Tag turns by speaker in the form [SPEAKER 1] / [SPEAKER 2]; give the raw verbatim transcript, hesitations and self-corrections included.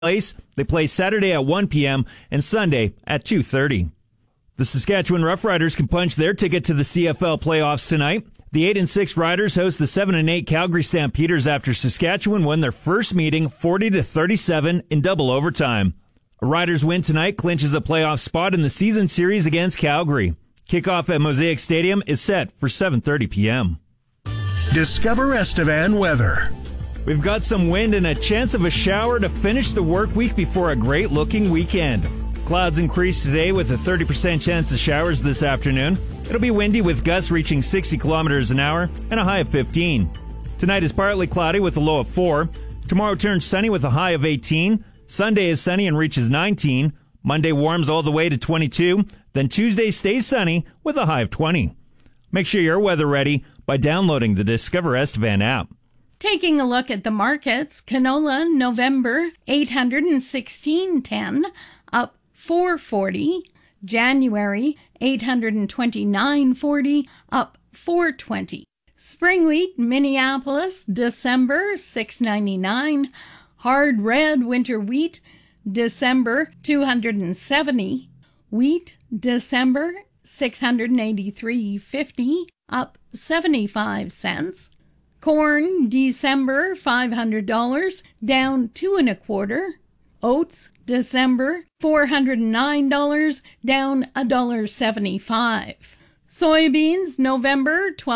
[SPEAKER 1] place. They play Saturday at one p.m. and Sunday at two thirty. The Saskatchewan Roughriders can punch their ticket to the C F L playoffs tonight. The eight and six Riders host the seven and eight Calgary Stampeders after Saskatchewan won their first meeting forty to thirty-seven in double overtime. A Riders win tonight clinches a playoff spot in the season series against Calgary. Kickoff at Mosaic Stadium is set for seven thirty p.m.
[SPEAKER 2] Discover Estevan weather.
[SPEAKER 1] We've got some wind and a chance of a shower to finish the work week before a great-looking weekend. Clouds increase today with a thirty percent chance of showers this afternoon. It'll be windy with gusts reaching sixty kilometers an hour and a high of fifteen. Tonight is partly cloudy with a low of four. Tomorrow turns sunny with a high of eighteen. Sunday is sunny and reaches nineteen. Monday warms all the way to twenty-two. Then Tuesday stays sunny with a high of twenty. Make sure you're weather ready by downloading the Discover Estevan app.
[SPEAKER 3] Taking a look at the markets, canola November eight hundred sixteen ten up four forty. January eight hundred twenty-nine forty up four twenty. Spring wheat Minneapolis December six ninety-nine. Hard red winter wheat December two hundred seventy. Wheat December six hundred eighty-three fifty up seventy-five cents. Corn December five hundred dollars down two and a quarter. Oats December four hundred nine dollars down a dollar seventy-five. Soybeans November twelve